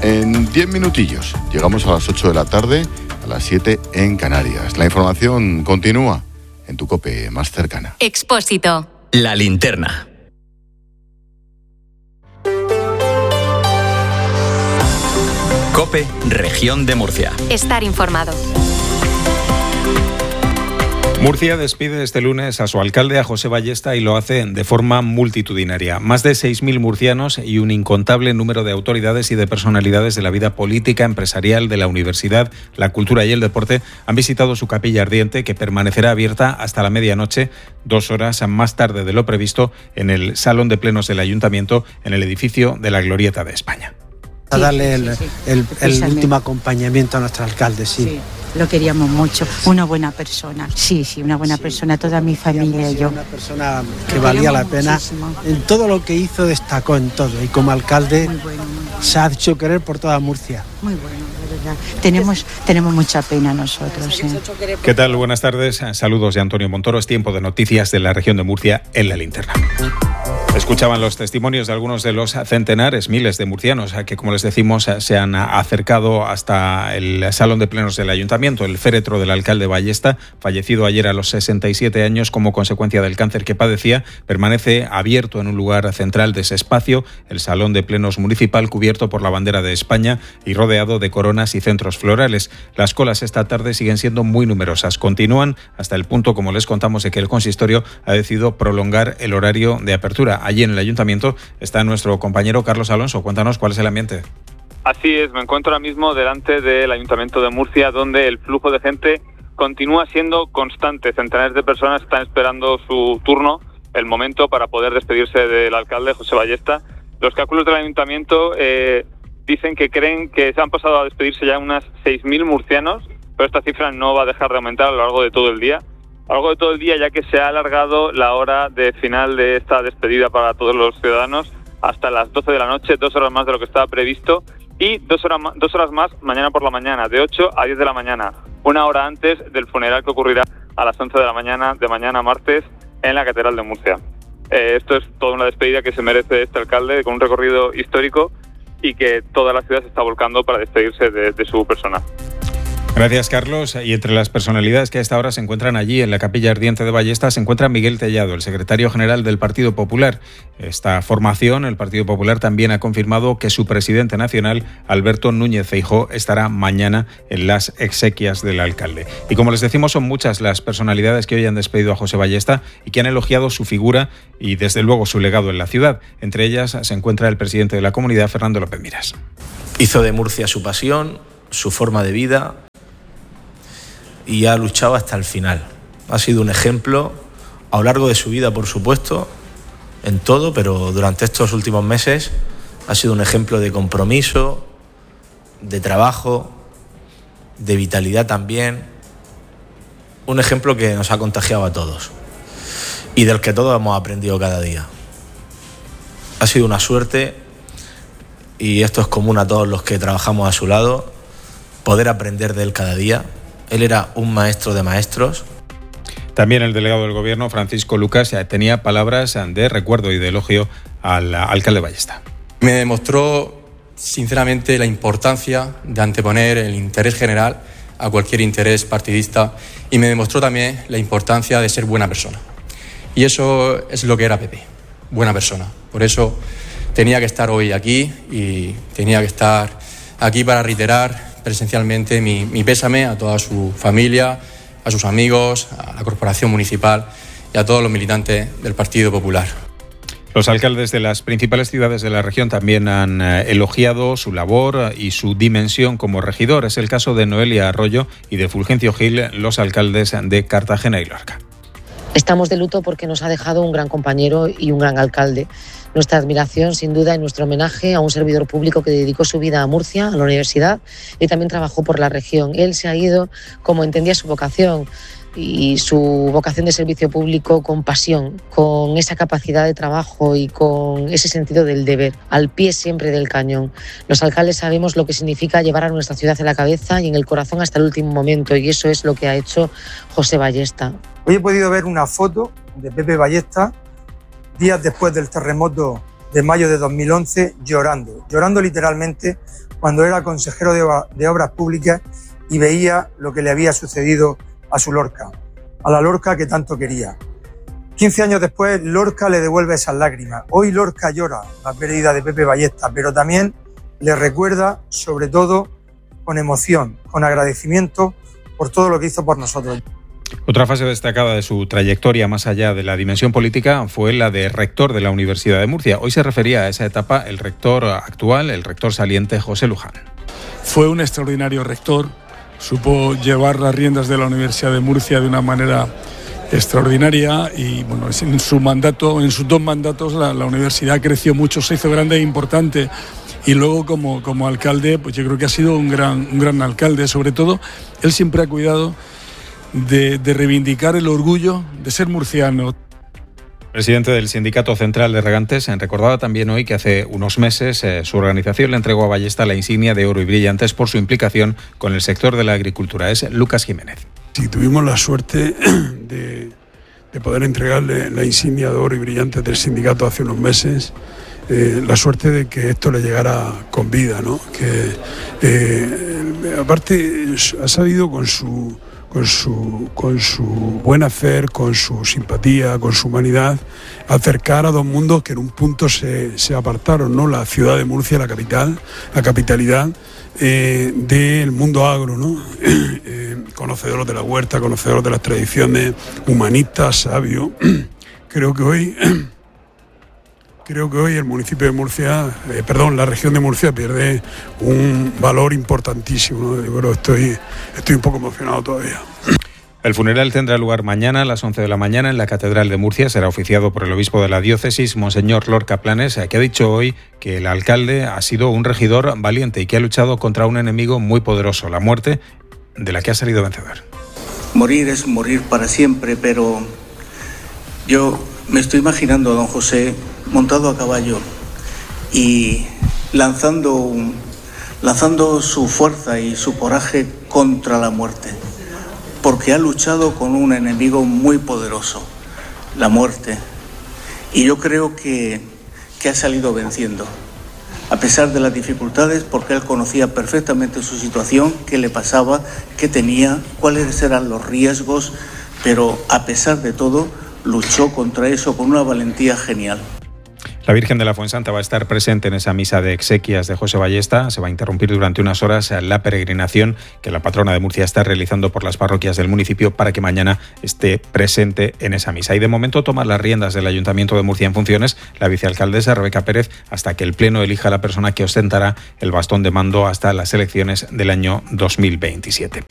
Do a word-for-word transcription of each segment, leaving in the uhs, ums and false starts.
En diez minutillos llegamos a las ocho de la tarde, a las siete en Canarias. La información continúa en tu COPE más cercana. Expósito. La linterna. COPE, Región de Murcia. Estar informado. Murcia despide este lunes a su alcalde, a José Ballesta, y lo hace de forma multitudinaria. Más de seis mil murcianos y un incontable número de autoridades y de personalidades de la vida política, empresarial, de la universidad, la cultura y el deporte han visitado su capilla ardiente, que permanecerá abierta hasta la medianoche, dos horas más tarde de lo previsto, en el Salón de Plenos del Ayuntamiento, en el edificio de la Glorieta de España. A darle el, el, el último acompañamiento a nuestro alcalde, sí. sí. Lo queríamos mucho, una buena persona, sí, sí, una buena sí. persona, toda mi familia y yo. Una persona que valía la pena, muchísimo. En todo lo que hizo destacó en todo, y como alcalde muy bueno, muy bueno. se ha hecho querer por toda Murcia. Muy bueno, de verdad, tenemos, tenemos mucha pena nosotros. ¿eh? ¿Qué tal? Buenas tardes, saludos de Antonio Montoro, es tiempo de noticias de la región de Murcia en La Linterna. Escuchaban los testimonios de algunos de los centenares, miles de murcianos que, como les decimos, se han acercado hasta el Salón de Plenos del Ayuntamiento, el féretro del alcalde Ballesta, fallecido ayer a los sesenta y siete años como consecuencia del cáncer que padecía, permanece abierto en un lugar central de ese espacio, el Salón de Plenos municipal, cubierto por la bandera de España y rodeado de coronas y centros florales. Las colas esta tarde siguen siendo muy numerosas. Continúan hasta el punto, como les contamos, de que el consistorio ha decidido prolongar el horario de apertura. Allí en el Ayuntamiento está nuestro compañero Carlos Alonso. Cuéntanos cuál es el ambiente. Así es, me encuentro ahora mismo delante del Ayuntamiento de Murcia, donde el flujo de gente continúa siendo constante. Centenares de personas están esperando su turno, el momento para poder despedirse del alcalde José Ballesta. Los cálculos del Ayuntamiento eh, dicen que creen que se han pasado a despedirse ya unas seis mil murcianos, pero esta cifra no va a dejar de aumentar a lo largo de todo el día. A lo largo de todo el día, ya que se ha alargado la hora de final de esta despedida para todos los ciudadanos hasta las doce de la noche, dos horas más de lo que estaba previsto, y dos horas más, dos horas más mañana por la mañana, de ocho a diez de la mañana, una hora antes del funeral que ocurrirá a las once de la mañana de mañana martes en la Catedral de Murcia. Eh, esto es toda una despedida que se merece este alcalde, con un recorrido histórico y que toda la ciudad se está volcando para despedirse de, de su persona. Gracias, Carlos. Y entre las personalidades que a esta hora se encuentran allí en la capilla ardiente de Ballesta se encuentra Miguel Tellado, el secretario general del Partido Popular. Esta formación, el Partido Popular, también ha confirmado que su presidente nacional, Alberto Núñez Feijóo, estará mañana en las exequias del alcalde. Y como les decimos, son muchas las personalidades que hoy han despedido a José Ballesta y que han elogiado su figura y, desde luego, su legado en la ciudad. Entre ellas se encuentra el presidente de la comunidad, Fernando López Miras. Hizo de Murcia su pasión, su forma de vida, y ha luchado hasta el final. Ha sido un ejemplo a lo largo de su vida, por supuesto, en todo, pero durante estos últimos meses ha sido un ejemplo de compromiso, de trabajo, de vitalidad también, un ejemplo que nos ha contagiado a todos y del que todos hemos aprendido cada día. Ha sido una suerte, y esto es común a todos los que trabajamos a su lado, poder aprender de él cada día. Él era un maestro de maestros. También el delegado del Gobierno, Francisco Lucas, tenía palabras de recuerdo y de elogio al alcalde Ballesta. Me demostró sinceramente la importancia de anteponer el interés general a cualquier interés partidista, y me demostró también la importancia de ser buena persona. Y eso es lo que era Pepe, buena persona. Por eso tenía que estar hoy aquí, y tenía que estar aquí para reiterar presencialmente mi, mi pésame a toda su familia, a sus amigos, a la corporación municipal y a todos los militantes del Partido Popular. Los alcaldes de las principales ciudades de la región también han eh, elogiado su labor y su dimensión como regidor. Es el caso de Noelia Arroyo y de Fulgencio Gil, los alcaldes de Cartagena y Lorca. Estamos de luto porque nos ha dejado un gran compañero y un gran alcalde. Nuestra admiración, sin duda, y nuestro homenaje a un servidor público que dedicó su vida a Murcia, a la universidad, y también trabajó por la región. Él se ha ido como entendía su vocación, y su vocación de servicio público con pasión, con esa capacidad de trabajo y con ese sentido del deber, al pie siempre del cañón. Los alcaldes sabemos lo que significa llevar a nuestra ciudad en la cabeza y en el corazón hasta el último momento, y eso es lo que ha hecho José Ballesta. Hoy he podido ver una foto de Pepe Ballesta días después del terremoto de mayo de dos mil once llorando, llorando literalmente cuando era consejero de, de Obras Públicas y veía lo que le había sucedido a su Lorca, a la Lorca que tanto quería. quince años después, Lorca le devuelve esas lágrimas. Hoy Lorca llora la pérdida de Pepe Ballesta, pero también le recuerda, sobre todo, con emoción, con agradecimiento por todo lo que hizo por nosotros. Otra fase destacada de su trayectoria, más allá de la dimensión política, fue la de rector de la Universidad de Murcia. Hoy se refería a esa etapa el rector actual, el rector saliente José Luján. Fue un extraordinario rector, supo llevar las riendas de la Universidad de Murcia de una manera extraordinaria y bueno, en su mandato, en sus dos mandatos la, la universidad creció mucho, se hizo grande e importante. Y luego como, como alcalde, pues yo creo que ha sido un gran, un gran alcalde. Sobre todo, él siempre ha cuidado de, de reivindicar el orgullo de ser murciano. El presidente del Sindicato Central de Regantes recordaba también hoy que hace unos meses eh, su organización le entregó a Ballesta la insignia de oro y brillantes por su implicación con el sector de la agricultura. Es Lucas Jiménez. Sí, tuvimos la suerte de, de poder entregarle la insignia de oro y brillantes del sindicato hace unos meses. Eh, la suerte de que esto le llegara con vida, ¿no? Que eh, aparte ha sabido con su con su con su buen hacer, con su simpatía, con su humanidad, acercar a dos mundos que en un punto se, se apartaron, ¿no? La ciudad de Murcia, la capital, la capitalidad eh, del mundo agro, ¿no? eh, conocedores de la huerta, conocedores de las tradiciones, humanistas, sabios. Creo que hoy Creo que hoy el municipio de Murcia, eh, perdón, la región de Murcia pierde un valor importantísimo, ¿no? Yo creo, estoy, estoy un poco emocionado todavía. El funeral tendrá lugar mañana a las once de la mañana en la Catedral de Murcia. Será oficiado por el obispo de la diócesis, Monseñor Lorca Planes, que ha dicho hoy que el alcalde ha sido un regidor valiente y que ha luchado contra un enemigo muy poderoso, la muerte, de la que ha salido vencedor. Morir es morir para siempre, pero yo me estoy imaginando a don José montado a caballo y lanzando, un, lanzando su fuerza y su coraje contra la muerte, porque ha luchado con un enemigo muy poderoso, la muerte, y yo creo que, que ha salido venciendo, a pesar de las dificultades, porque él conocía perfectamente su situación, qué le pasaba, qué tenía, cuáles eran los riesgos, pero a pesar de todo luchó contra eso con una valentía genial. La Virgen de la Fuensanta va a estar presente en esa misa de exequias de José Ballesta. Se va a interrumpir durante unas horas la peregrinación que la patrona de Murcia está realizando por las parroquias del municipio para que mañana esté presente en esa misa. Y de momento toma las riendas del Ayuntamiento de Murcia en funciones la vicealcaldesa Rebeca Pérez hasta que el Pleno elija a la persona que ostentará el bastón de mando hasta las elecciones del año dos mil veintisiete.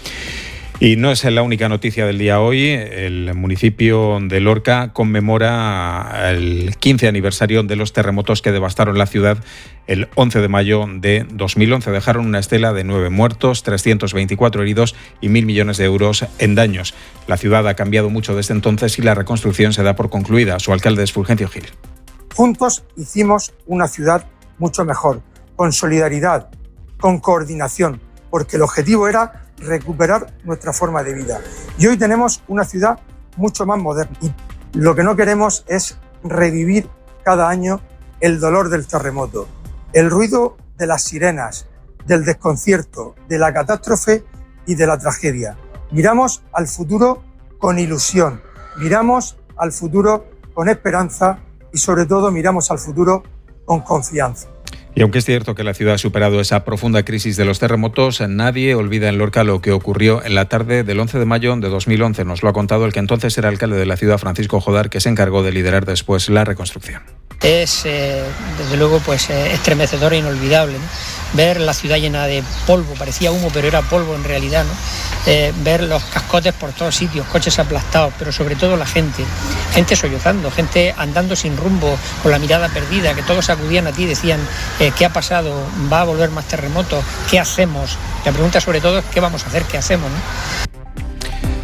Y no es la única noticia del día hoy. El municipio de Lorca conmemora el quince aniversario de los terremotos que devastaron la ciudad el once de mayo de dos mil once. Dejaron una estela de nueve muertos, trescientos veinticuatro heridos y mil millones de euros en daños. La ciudad ha cambiado mucho desde entonces y la reconstrucción se da por concluida. Su alcalde es Fulgencio Gil. Juntos hicimos una ciudad mucho mejor, con solidaridad, con coordinación, porque el objetivo era recuperar nuestra forma de vida. Y hoy tenemos una ciudad mucho más moderna. Y lo que no queremos es revivir cada año el dolor del terremoto, el ruido de las sirenas, del desconcierto, de la catástrofe y de la tragedia. Miramos al futuro con ilusión, miramos al futuro con esperanza y sobre todo miramos al futuro con confianza. Y aunque es cierto que la ciudad ha superado esa profunda crisis de los terremotos, nadie olvida en Lorca lo que ocurrió en la tarde del once de mayo de dos mil once. Nos lo ha contado el que entonces era alcalde de la ciudad, Francisco Jodar, que se encargó de liderar después la reconstrucción. Es, eh, desde luego, pues eh, estremecedor e inolvidable, ¿no? Ver la ciudad llena de polvo, parecía humo, pero era polvo en realidad, ¿no? Eh, ver los cascotes por todos sitios, coches aplastados, pero sobre todo la gente, gente sollozando, gente andando sin rumbo, con la mirada perdida, que todos acudían a ti y decían, eh, ¿qué ha pasado? ¿Va a volver más terremotos? ¿Qué hacemos? La pregunta sobre todo es, ¿qué vamos a hacer? ¿Qué hacemos? ¿no?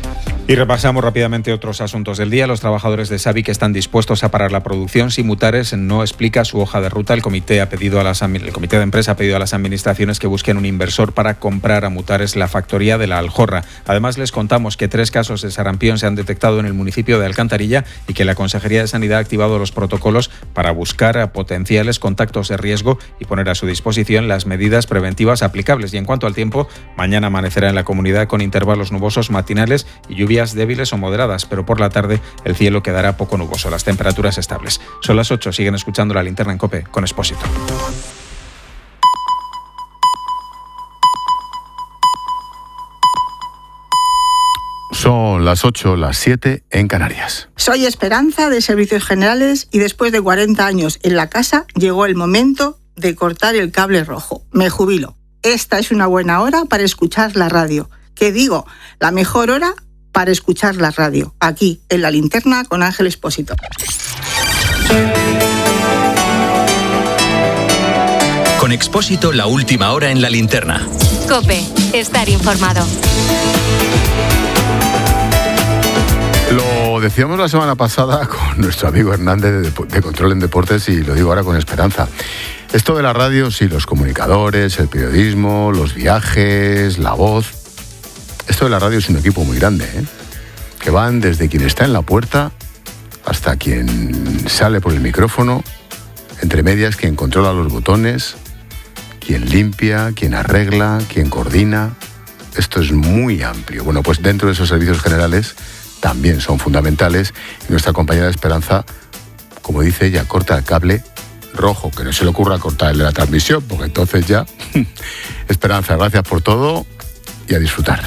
Y repasamos rápidamente otros asuntos del día. Los trabajadores de Sabic están dispuestos a parar la producción si Mutares no explica su hoja de ruta. El comité, ha pedido a las, el comité de empresa ha pedido a las administraciones que busquen un inversor para comprar a Mutares la factoría de la Aljorra. Además, les contamos que tres casos de sarampión se han detectado en el municipio de Alcantarilla y que la Consejería de Sanidad ha activado los protocolos para buscar a potenciales contactos de riesgo y poner a su disposición las medidas preventivas aplicables. Y en cuanto al tiempo, mañana amanecerá en la comunidad con intervalos nubosos matinales y lluvias débiles o moderadas, pero por la tarde el cielo quedará poco nuboso, las temperaturas estables. Son las ocho, siguen escuchando La Linterna en COPE con Expósito. Son las ocho, las siete en Canarias. Soy Esperanza de Servicios Generales y después de cuarenta años en la casa llegó el momento de cortar el cable rojo. Me jubilo. Esta es una buena hora para escuchar la radio. ¿Qué digo? La mejor hora para escuchar la radio, aquí, en La Linterna, con Ángel Expósito. Con Expósito, la última hora en La Linterna. COPE, estar informado. Lo decíamos la semana pasada con nuestro amigo Hernández de, de Control en Deportes y lo digo ahora con esperanza. Esto de la radio, sí, los comunicadores, el periodismo, los viajes, la voz. Esto de la radio es un equipo muy grande, ¿eh? Que van desde quien está en la puerta hasta quien sale por el micrófono, entre medias quien controla los botones, quien limpia, quien arregla, quien coordina. Esto es muy amplio. Bueno, pues dentro de esos servicios generales también son fundamentales. Y nuestra compañera Esperanza, como dice ella, corta el cable rojo, que no se le ocurra cortar el de la transmisión, porque entonces ya... Esperanza, gracias por todo y a disfrutar.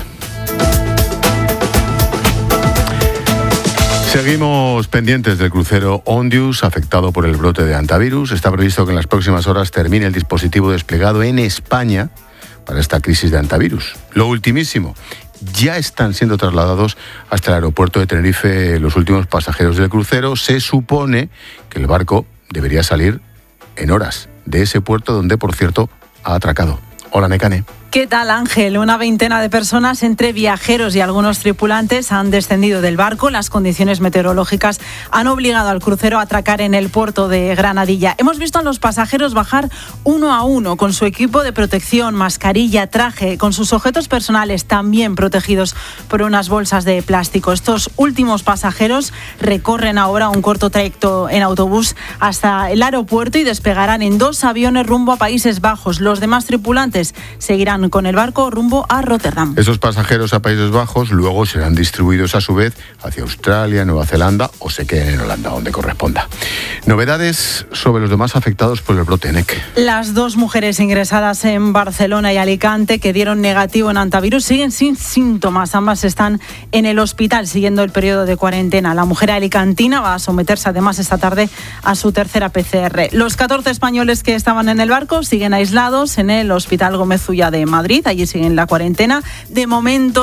Seguimos pendientes del crucero Ondius, afectado por el brote de hantavirus. Está previsto que en las próximas horas termine el dispositivo desplegado en España para esta crisis de hantavirus. Lo ultimísimo, ya están siendo trasladados hasta el aeropuerto de Tenerife los últimos pasajeros del crucero. Se supone que el barco debería salir en horas de ese puerto donde, por cierto, ha atracado. Hola, Nekane. ¿Qué tal, Ángel? Una veintena de personas, entre viajeros y algunos tripulantes, han descendido del barco. Las condiciones meteorológicas han obligado al crucero a atracar en el puerto de Granadilla. Hemos visto a los pasajeros bajar uno a uno con su equipo de protección, mascarilla, traje, con sus objetos personales también protegidos por unas bolsas de plástico. Estos últimos pasajeros recorren ahora un corto trayecto en autobús hasta el aeropuerto y despegarán en dos aviones rumbo a Países Bajos. Los demás tripulantes seguirán con el barco rumbo a Rotterdam. Esos pasajeros a Países Bajos luego serán distribuidos a su vez hacia Australia, Nueva Zelanda o se queden en Holanda, donde corresponda. Novedades sobre los demás afectados por el brote, N E C. Las dos mujeres ingresadas en Barcelona y Alicante que dieron negativo en hantavirus siguen sin síntomas. Ambas están en el hospital siguiendo el periodo de cuarentena. La mujer alicantina va a someterse además esta tarde a su tercera P C R. Los catorce españoles que estaban en el barco siguen aislados en el Hospital Gómez Ulla de Madrid. Allí siguen la cuarentena. De momento